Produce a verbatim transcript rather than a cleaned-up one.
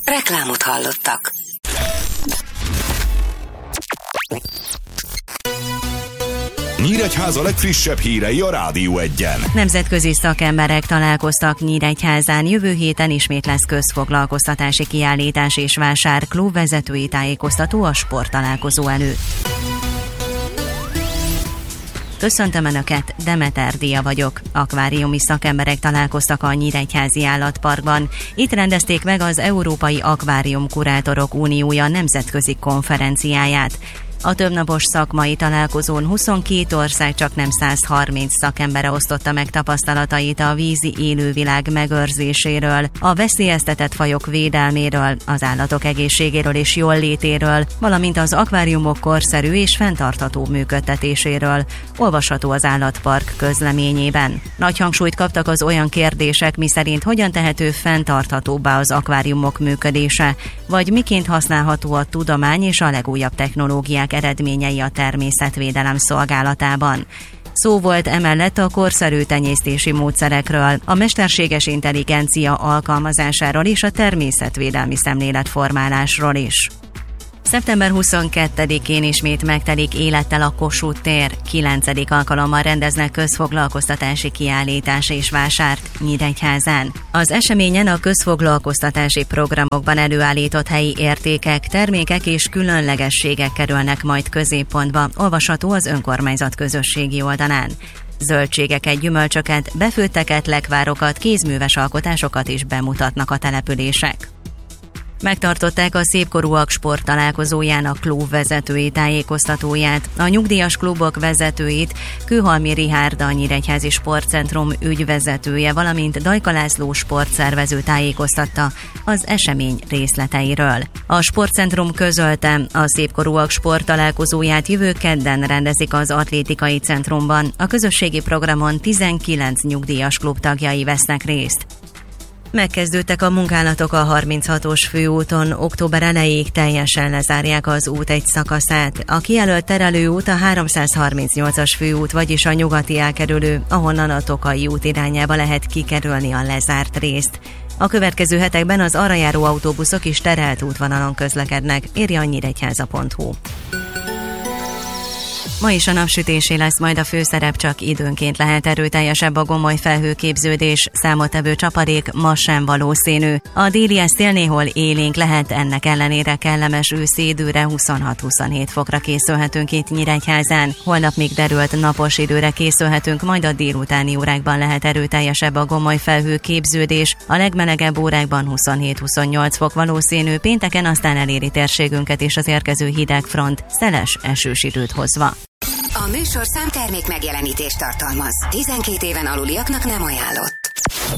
Reklámot hallottak. Nyíregyháza legfrissebb hírei a Rádió Egyen. Nemzetközi szakemberek találkoztak Nyíregyházán. Jövő héten ismét lesz közfoglalkoztatási kiállítás és vásár, klubvezetői tájékoztató a sporttalálkozó előtt. Köszöntöm Önöket, Demeter Dia vagyok. Akváriumi szakemberek találkoztak a Nyíregyházi Állatparkban. Itt rendezték meg az Európai Akvárium Kurátorok Uniója nemzetközi konferenciáját. A többnapos szakmai találkozón huszonkét ország csaknem száz harminc szakembere osztotta meg tapasztalatait a vízi élővilág megőrzéséről, a veszélyeztetett fajok védelméről, az állatok egészségéről és jóllétéről, valamint az akváriumok korszerű és fenntartható működtetéséről. Olvasható az Állatpark közleményében. Nagy hangsúlyt kaptak az olyan kérdések, miszerint hogyan tehető fenntarthatóbbá az akváriumok működése, vagy miként használható a tudomány és a legújabb technológiák eredményei a természetvédelem szolgálatában. Szó volt emellett a korszerű tenyésztési módszerekről, a mesterséges intelligencia alkalmazásáról és a természetvédelmi szemléletformálásról is. szeptember huszonkettedikén ismét megtelik élettel a Kossuth tér. Kilencedik alkalommal rendeznek közfoglalkoztatási kiállítás és vásárt Nyíregyházán. Az eseményen a közfoglalkoztatási programokban előállított helyi értékek, termékek és különlegességek kerülnek majd középpontba, olvasható az önkormányzat közösségi oldalán. Zöldségeket, gyümölcsöket, befőtteket, lekvárokat, kézműves alkotásokat is bemutatnak a települések. Megtartották a szépkorúak sporttalálkozójának klubvezetői tájékoztatóját. A nyugdíjas klubok vezetőit Kőhalmi Richárd, a Nyíregyházi Sportcentrum ügyvezetője, valamint Dajka László sportszervező tájékoztatta az esemény részleteiről. A sportcentrum közölte, a szépkorúak sporttalálkozóját jövő kedden rendezik az atlétikai centrumban. A közösségi programon tizenkilenc nyugdíjas klub tagjai vesznek részt. Megkezdődtek a munkálatok a harminchatos főúton, október elejéig teljesen lezárják az út egy szakaszát. A kijelölt terelőút a háromszázharmincnyolcas főút, vagyis a nyugati elkerülő, ahonnan a Tokai út irányába lehet kikerülni a lezárt részt. A következő hetekben az arra járó autóbuszok is terelt útvonalon közlekednek, írja a nyíregyháza pont hu. Ma is a napsütésé lesz majd a főszerep, csak időnként lehet erőteljesebb a gomoly felhőképződés, számottevő csapadék ma sem valószínű. A déli szél néhol élénk lehet, ennek ellenére kellemes őszi időre huszonhat-huszonhét fokra készülhetünk itt Nyíregyházán. Holnap még derült napos időre készülhetünk, majd a délutáni órákban lehet erőteljesebb a gomoly felhőképződés, a legmelegebb órákban huszonhét-huszonnyolc fok valószínű, pénteken aztán eléri térségünket és az érkező hideg front, szeles esős időt hozva. A műsorszám termék megjelenítést tartalmaz. tizenkét éven aluliaknak nem ajánlott.